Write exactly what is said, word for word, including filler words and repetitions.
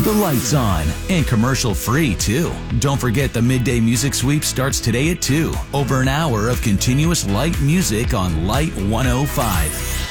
the lights on. And commercial free, too. Don't forget the Midday Music Sweep starts today at two. Over an hour of continuous light music on Light one oh five.